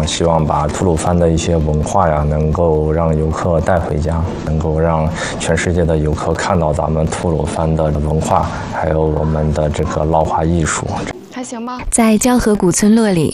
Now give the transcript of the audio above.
希望把吐鲁番的一些文化呀，能够让游客带回家，能够让全世界的游客看到咱们吐鲁番的文化，还有我们的这个捞花艺术。 还行吧。 在交河古村落里，